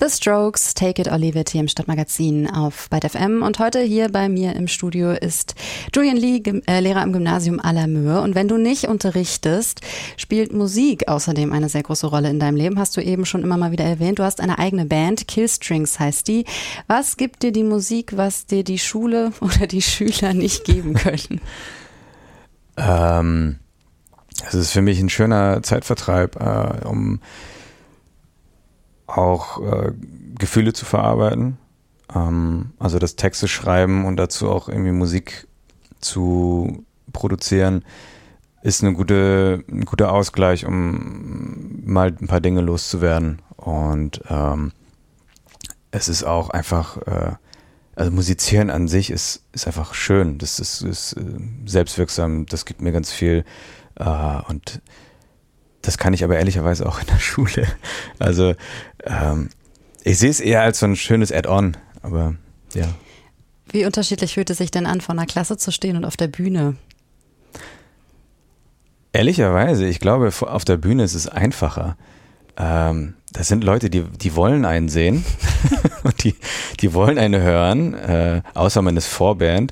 The Strokes, Take It or Leave It hier im Stadtmagazin auf Byte FM. Und heute hier bei mir im Studio ist Julian Lee, Lehrer am Gymnasium à la Mühe. Und wenn du nicht unterrichtest, spielt Musik außerdem eine sehr große Rolle in deinem Leben. Hast du eben schon immer mal wieder erwähnt. Du hast eine eigene Band, Killstrings heißt die. Was gibt dir die Musik, was dir die Schule oder die Schüler nicht geben können? Es ist für mich ein schöner Zeitvertreib, um auch Gefühle zu verarbeiten, also das Texte schreiben und dazu auch irgendwie Musik zu produzieren, ist ein guter Ausgleich, um mal ein paar Dinge loszuwerden. Und es ist auch einfach, also Musizieren an sich ist einfach schön, das ist selbstwirksam, das gibt mir ganz viel und das kann ich aber ehrlicherweise auch in der Schule. Also ich sehe es eher als so ein schönes Add-on, aber ja. Wie unterschiedlich fühlt es sich denn an, vor einer Klasse zu stehen und auf der Bühne? Ehrlicherweise, ich glaube, auf der Bühne ist es einfacher. Das sind Leute, die wollen einen sehen und die wollen einen hören, außer man ist Vorband.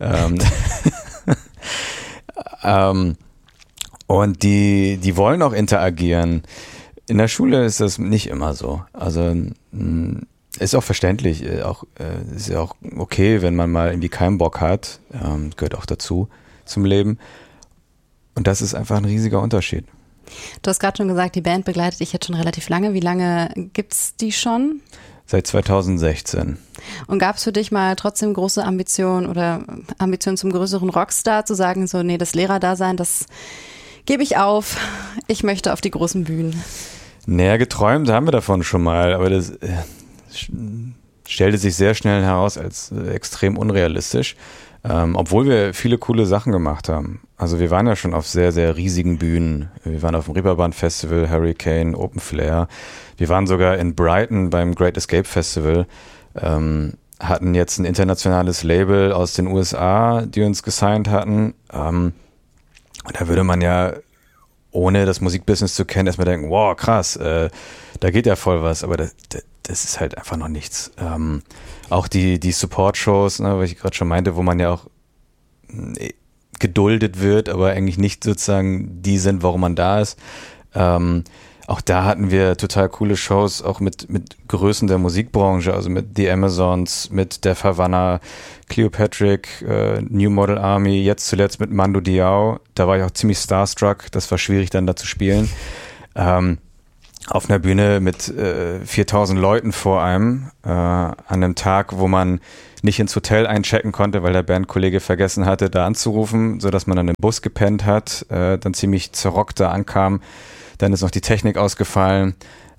Und die wollen auch interagieren. In der Schule ist das nicht immer so. Also ist auch verständlich. Ist ja auch okay, wenn man mal irgendwie keinen Bock hat. Gehört auch dazu zum Leben. Und das ist einfach ein riesiger Unterschied. Du hast gerade schon gesagt, die Band begleitet dich jetzt schon relativ lange. Wie lange gibt's die schon? Seit 2016. Und gab es für dich mal trotzdem große Ambitionen oder Ambitionen zum größeren Rockstar, zu sagen, so, nee, das Lehrerdasein, das gebe ich auf, ich möchte auf die großen Bühnen? Naja, geträumt haben wir davon schon mal, aber das stellte sich sehr schnell heraus als extrem unrealistisch, obwohl wir viele coole Sachen gemacht haben. Also wir waren ja schon auf sehr, sehr riesigen Bühnen. Wir waren auf dem Reeperbahn Festival, Hurricane, Open Flair. Wir waren sogar in Brighton beim Great Escape Festival, hatten jetzt ein internationales Label aus den USA, die uns gesigned hatten. Und da würde man ja, ohne das Musikbusiness zu kennen, erstmal denken, wow, krass, da geht ja voll was, aber das ist halt einfach noch nichts. Auch die Support-Shows, ne, was ich gerade schon meinte, wo man ja auch geduldet wird, aber eigentlich nicht sozusagen die sind, warum man da ist. Auch da hatten wir total coole Shows, auch mit Größen der Musikbranche, also mit The Amazons, mit Def Havana, Cleopatrick, New Model Army, jetzt zuletzt mit Mando Diao. Da war ich auch ziemlich starstruck, das war schwierig dann da zu spielen. Auf einer Bühne mit 4000 Leuten vor einem, an einem Tag, wo man nicht ins Hotel einchecken konnte, weil der Bandkollege vergessen hatte, da anzurufen, sodass man dann im Bus gepennt hat, dann ziemlich zerrockt da ankam. Dann ist noch die Technik ausgefallen.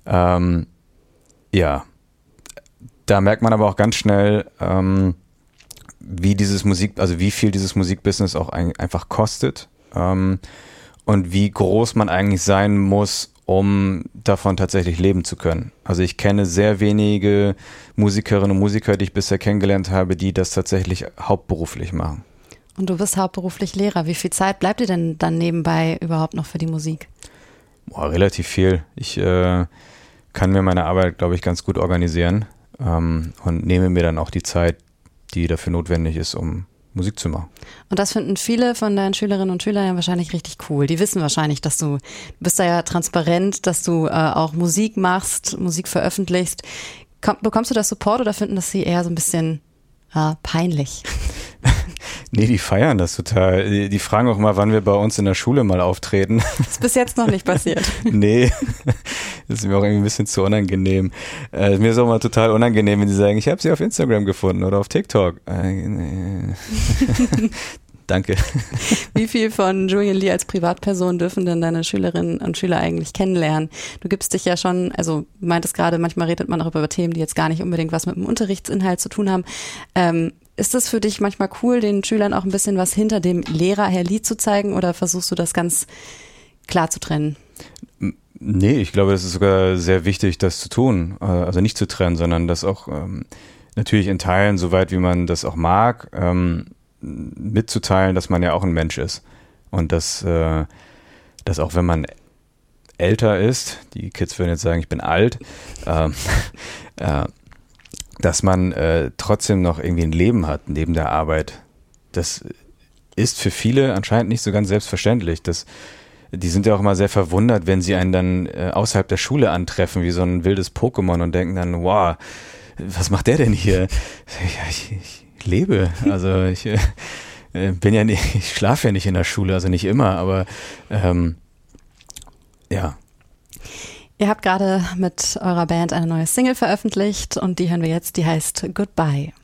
Ja, da merkt man aber auch ganz schnell, wie viel dieses Musikbusiness auch einfach kostet und wie groß man eigentlich sein muss, um davon tatsächlich leben zu können. Also ich kenne sehr wenige Musikerinnen und Musiker, die ich bisher kennengelernt habe, die das tatsächlich hauptberuflich machen. Und du bist hauptberuflich Lehrer. Wie viel Zeit bleibt dir denn dann nebenbei überhaupt noch für die Musik? Relativ viel. Ich kann mir meine Arbeit, glaube ich, ganz gut organisieren und nehme mir dann auch die Zeit, die dafür notwendig ist, um Musik zu machen. Und das finden viele von deinen Schülerinnen und Schülern ja wahrscheinlich richtig cool. Die wissen wahrscheinlich, dass du bist da ja transparent, dass du auch Musik machst, Musik veröffentlichst. Bekommst du das Support oder finden das sie eher so ein bisschen peinlich? Nee, die feiern das total. Die fragen auch mal, wann wir bei uns in der Schule mal auftreten. Das ist bis jetzt noch nicht passiert. Nee, das ist mir auch irgendwie ein bisschen zu unangenehm. Mir ist auch mal total unangenehm, wenn die sagen, ich habe sie auf Instagram gefunden oder auf TikTok. Danke. Wie viel von Julian Lee als Privatperson dürfen denn deine Schülerinnen und Schüler eigentlich kennenlernen? Du gibst dich ja schon, also du meintest gerade, manchmal redet man auch über Themen, die jetzt gar nicht unbedingt was mit dem Unterrichtsinhalt zu tun haben. Ist es für dich manchmal cool, den Schülern auch ein bisschen was hinter dem Lehrer Herr Lee zu zeigen oder versuchst du das ganz klar zu trennen? Nee, ich glaube, das ist sogar sehr wichtig, das zu tun. Also nicht zu trennen, sondern das auch natürlich in Teilen, soweit wie man das auch mag, mitzuteilen, dass man ja auch ein Mensch ist. Und dass auch wenn man älter ist, die Kids würden jetzt sagen, ich bin alt, dass man trotzdem noch irgendwie ein Leben hat neben der Arbeit. Das ist für viele anscheinend nicht so ganz selbstverständlich. Die sind ja auch immer sehr verwundert, wenn sie einen dann außerhalb der Schule antreffen, wie so ein wildes Pokémon und denken dann, wow, was macht der denn hier? Ja, ich lebe, also ich bin ja nicht, ich schlafe ja nicht in der Schule, also nicht immer, aber ja. Ihr habt gerade mit eurer Band eine neue Single veröffentlicht und die hören wir jetzt, die heißt Goodbye.